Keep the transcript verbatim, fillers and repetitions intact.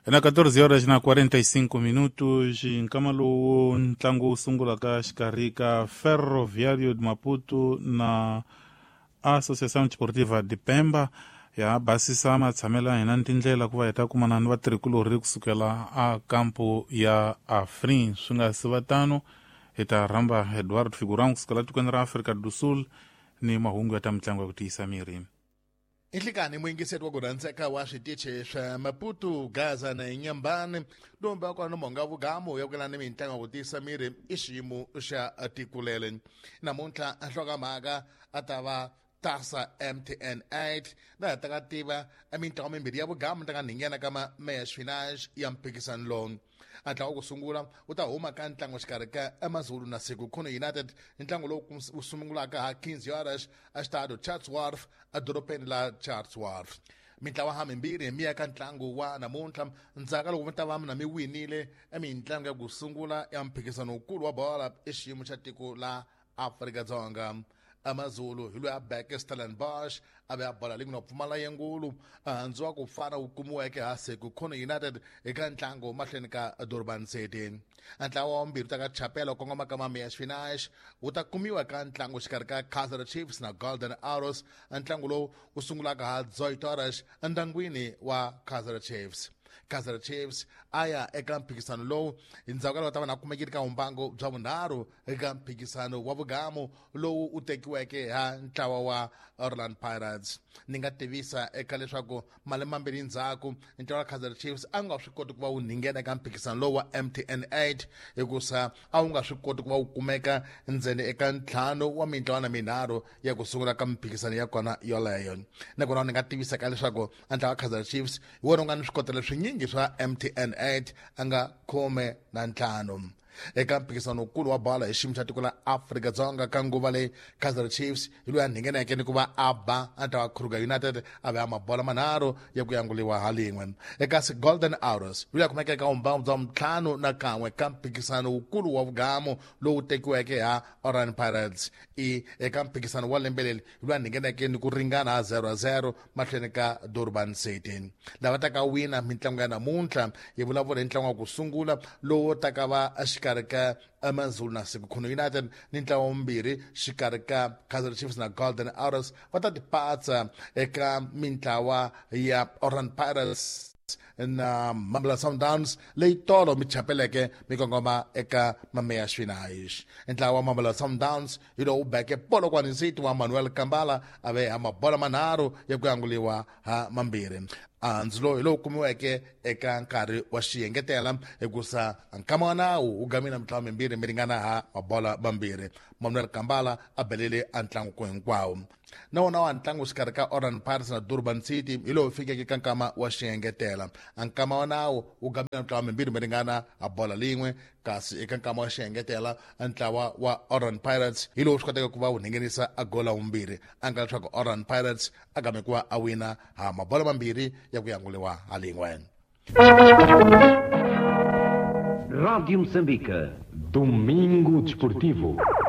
Na catorze horas na quarenta e cinco minutos, nkamalo ntlangu usungula ka xikarhi ka Ferroviário de Maputo na Associação Desportiva de Pemba ya basisa matshamela hina tindlela ku va heta kumana ni vatirhikulori kusukela a kampo ya Afrin swi nga si va tano hi ta rhamba Edward Figurão kusukela tikweni ra Afrika do Sul ni mahungu ya ta mitlangu ya ku tiyisa mirini. Inhlikani muingiseri wa ku rhandzeka wa switichi swa Maputo, Gaza na Inhambane domba kwa nomonga vugamo ya kula ni mitlangu ya ku tiyisa miri i xiyimo xa tikulele. Namuntlha nhlokamhaka a ta va Tasa M T N eight na ta ka tiva a mitlangu mimbirhi ya vugamo ta ka nhingena ka ma-match finals ya mphikizano lowu. Antla wa ku sungula u ta huma ka ntlangu xikarhi ka AmaZulu na Sekhukhune United, ntlangu lowu wu sungulaka ha quinze horas a xitado Chatsworth edorobeni la Chatsworth. Mitlawa ha mimbirhi mi ya ka ntlangu wa namuntlha ndzhaka loko mi ta va mina mi winile e mitlangu ya ku sungula ya mphikizano wukulu wa bola i xiyimo xa tiko la Afrika-Dzonga. AmaZulu hi loyi a beke Stellenbosch a ve a bola leyi ku na pfumala yengulu ahandzu wa ku fana wu kumiweke ha Sekhukhune United eka ntlangu mahlweni ka Durban City. Ntlawa wa mbirhi ta ka Chapela kongoma ka ma-match finals wu ta kumiwa ka ntlangu xikarhi ka Kaizer Chiefs na Golden Arrows, ntlangu lowu wu sungulaka ha Zoitoras endyangwini wa Kaizer Chiefs. Kaizer Chiefs aya eka mphikizano lowu hi ndzhaku ka loko ta va na kumekile ka vumbango bya vunharhu eka mphikizano wa vugamo lowu u tekiweke ha ntlawa wa Orlando Pirates. Ni nga tivisa eka leswaku malembe mambirhi ndzhaku ntlawa wa Kaizer Chiefs a nga swi koti ku va wu nghena eka mphikizano lowu wa M T N eight hikusa a wu nga swi koti ku va wu kumeka ndzeni eka ntlhanu wa mitlawa na minharhu ya ku sungula ka mphikizano ya kona yoleyo. Nakona ni nga tivisa ka leswaku ntlawa wa Kaizer Chiefs hi wona wu nga ni swikotelo swinyingi swa M T N eight a nga khume na ntlhanu eka mphikizano wukulu wa bola hi xiyimo xa tiko la Afrika-Dzonga ka nguva leyi. Kaizer Chiefs hi loyi a ngheneke ni ku va a ba ntlawa wa Kruger United a ve a mabola manharhu ya ku yanguliwa halin'we. Eka Golden Arrows hi loyi a kumeke eka vumbango bya ntlhanu na kan'we ka mphikizano wukulu wa vugamo lowu tekiweke ha Orlando Pirates. I eka mphikizano wa lembe leri hi loyi a ngheneke ni ku ringana ha zero a zero mahlweni ka Durban City. Lava ta ka wina mitlangu ya namuntlha hi vulavula hi ntlangu wa ku sungula lowu ta ka va xikarhi ka AmaZulu na Sekhukhune United ni ntlawa wumbirhi xikarhi ka Kaizer Chiefs na Golden Arrows va ta tipatsa eka mitlawa ya Orlando Pirates na Mamelodi Sundowns leyi tolo mi chapeleke mi kongoma eka ma-match finals. Ntlawa wa Mamelodi Sundowns hi lowu beke Polokwane nsiti wa Manuel Kambala a ve ha mabola manharhu ya ku yanguliwa ha mambirhi. Andzulo hi lowu kumiweke eka nkarhi wa xiyengetela hikusa nkama wa nawu wu gamina mitlawa mimbirhi mi ringana ha mabola mambirhi. Manuel Kambala a belele a ntlangu ku hinkwawo. Na wona wa ntlangu xikarhi ka Orlando Pirates na Durban City hi lowu fikeke eka nkama wa xiyengetela. Nkama wa nawu wu gamina mitlawa mimbirhi mi ringana ha bola lin'we, kasi eka nkama wa xiyengetela ntlawa wa Orlando Pirates hi lowu swi koteka ku va wu nghenisa a gola wumbirhi. A nga leswaku Orlando Pirates a game ku va a wina ha mabola mambirhi ya ku yanguliwa halin'we. Rádio Moçambique, Domingo Desportivo.